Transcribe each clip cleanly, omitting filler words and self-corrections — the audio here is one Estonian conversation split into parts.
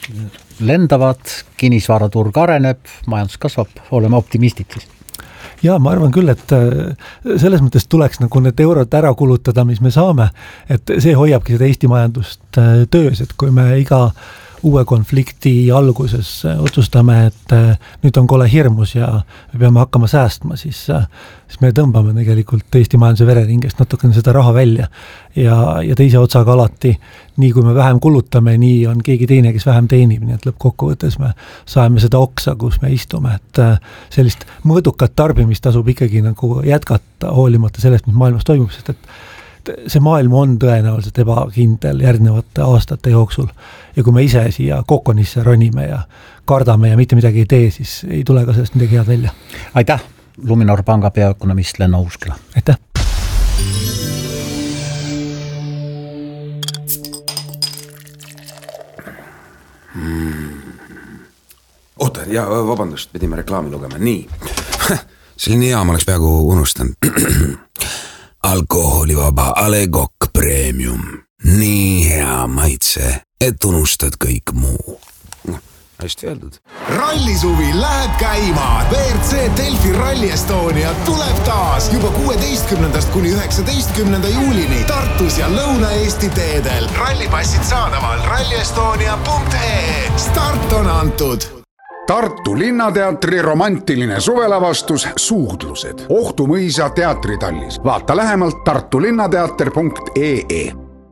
lendavad, kinnisvaraturg areneb, majandus kasvab, oleme optimistid siis. Ja ma arvan küll, et selles mõttes tuleks nagu need eurod ära kulutada, mis me saame, et see hoiabki seda Eesti majandust töös, et kui me iga uue konflikti alguses otsustame, et nüüd on kole hirmus ja me peame hakkama säästma, siis me tõmbame tegelikult Eesti majanduse vereringest natukene seda raha välja ja teise otsaga alati, nii kui me vähem kulutame, nii on keegi teine, kes vähem teenib, nii et lõppkokkuvõttes me saame seda oksa, kus me istume, et sellist mõõdukat tarbimist tasub ikkagi nagu jätkata hoolimata sellest, mis maailmas toimub, sest et see maailm on tõenäoliselt ebakindel järgnevate aastate jooksul ja kui me ise siia kokonisse ronime ja kardame ja mitte midagi ei tee, siis ei tule ka sellest midagi head välja. Aitäh, Luminor panga peaökonomist Lenno Uusküla. Aitäh! Oota, ja vabandust, pidime reklaami lugema. Nii, selline hea, ma oleks peaaegu unustanud. Alkoholivaba A. Le Coq Premium. Nii hea maitse, et unustad kõik muu. Hästi öeldud. Rallisuvi läheb käima. WRC Delfi Rally Estonia tuleb taas juba 16. kuni 19. juulini Tartus ja Lõuna-Eesti teedel. Rallipassid saadaval rallyestonia.ee. Start on antud. Tartu Linnateatri romantiline suvelavastus Suudlused. Ohtumõisa teatritallis. Vaata lähemalt tartulinnateater.ee.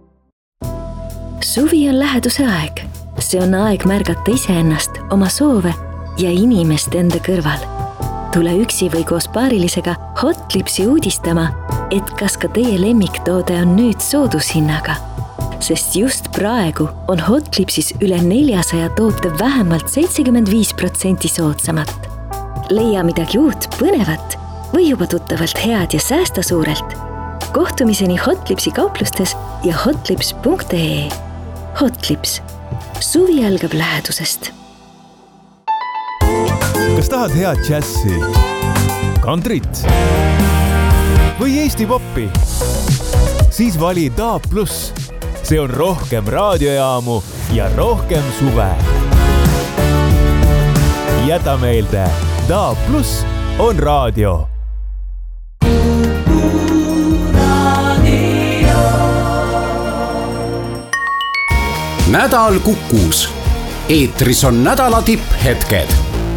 Suvi on läheduse aeg. See on aeg märgata iseennast, oma soove ja inimest enda kõrval. Tule üksi või koos paarilisega Hotlipsi uudistama, et kas ka teie lemmiktoode on nüüd soodushinnaga. Sest just praegu on Hotlipsis üle 400 toote vähemalt 75% soodsamat. Leia midagi uut, põnevat või juba tuttavalt head ja säästa suurelt. Kohtumiseni Hotlipsi kauplustes ja hotlips.ee. Hotlips. Suvi algab lähedusest. Kas tahad head džässi, kantrit või Eesti poppi? Siis vali DAB+. See on rohkem raadiojaamu ja rohkem suve. Jäta meelde, DAB+ on raadio. Nädal Kukus. Eetris on nädala tipphetked.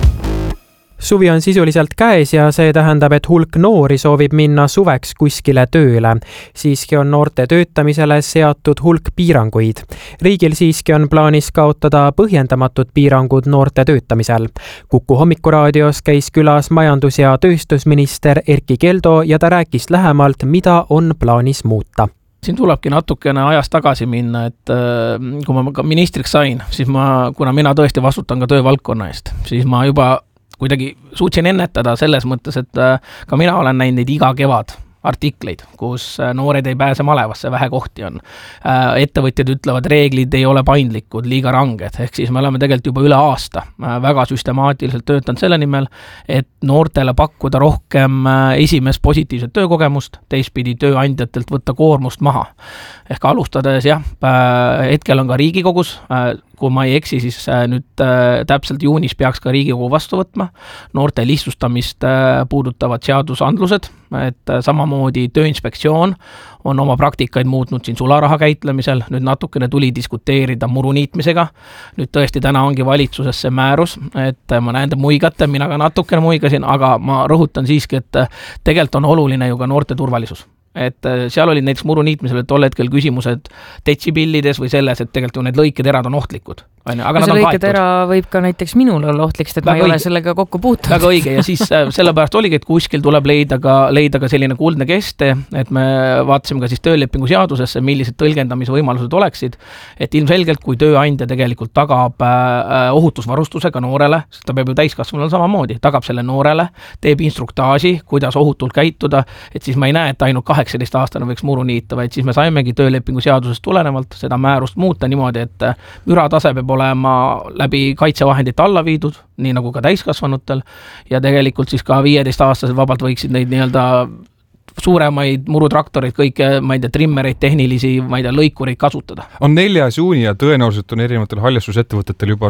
Suvi on sisuliselt käes ja see tähendab, et hulk noori soovib minna suveks kuskile tööle. Siiski on noorte töötamisele seatud hulk piiranguid. Riigil siiski on plaanis kaotada põhjendamatud piirangud noorte töötamisel. Kuku hommikuraadios käis külas majandus- ja tööstusminister Erkki Keldo ja ta rääkis lähemalt, mida on plaanis muuta. Siin tulebki natukene ajas tagasi minna, et kui ma ka ministriks sain, siis kuna mina tõesti vastutan ka töövaldkonna eest, siis ma juba kuidagi suutsin ennetada selles mõttes, et ka mina olen näinud neid iga kevad artikleid, kus noored ei pääse malevasse, vähe kohti on. Ettevõtjad ütlevad, reeglid ei ole paindlikud, liiga ranged, ehk siis me oleme tegelikult juba üle aasta väga süstemaatiliselt töötanud selle nimel, et noortele pakkuda rohkem esimest positiivset töökogemust, teistpidi tööandjatelt võtta koormust maha. Ehk alustades, hetkel on ka Riigikogus, kui ma ei eksi, siis nüüd täpselt juunis peaks ka Riigikogu vastu võtma noorte lihtsustamist puudutavad seadusandlused, et samamoodi Tööinspektsioon on oma praktikaid muutnud siin sularaha käitlemisel, nüüd natukene tuli diskuteerida muruniitmisega, nüüd tõesti täna ongi valitsuses see määrus, et ma näen, te muigate, mina ka natukene muigasin, aga ma rõhutan siiski, et tegelikult on oluline ju ka noorte turvalisus. Et seal olid näiteks muruniitmisel, et tol hetkel küsimused detsipillides või selles, et tegelikult ju need lõiketerad on ohtlikud. Aga see lõiketera võib ka näiteks minul olla ohtlik, et ma ei ole sellega kokku puutunud. Väga õige ja siis sellepärast oligi, et kuskil tuleb leida ka selline kuldne keste, et me vaatasime ka siis töölepingu seadusesse, millised tõlgendamisvõimalused oleksid, et ilmselgelt kui tööandja tegelikult tagab ohutusvarustusega noorele, sest ta peab ju täiskasvanul samamoodi, tagab selle noorele, teeb instruktaaži, kuidas ohutult käituda, et siis ma ei näe, et ainult 18-aastane võiks muru niita, vaid siis me saimegi töölepingu seadusest tulenevalt seda määrust muuta niimoodi, et müratase peab olema läbi kaitsevahendite alla viidud, nii nagu ka täiskasvanutel, ja tegelikult siis ka 15-aastased vabalt võiksid neid nii-öelda suuremaid murutraktoreid, kõike, ma ei tea, trimmereid, tehnilisi, ma ei tea, lõikureid kasutada. On 4. juuni ja tõenäoliselt on erinevatel haljastusettevõtetel juba